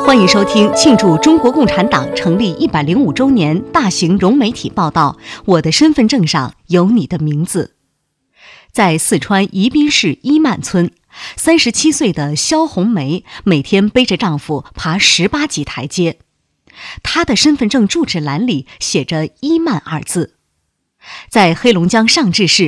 欢迎收听庆祝中国共产党成立105周年大型融媒体报道。我的身份证上有你的名字。在四川宜宾市伊曼村，37岁的肖红梅每天背着丈夫爬18级台阶。她的身份证住址栏里写着“伊曼”2字。在黑龙江尚志市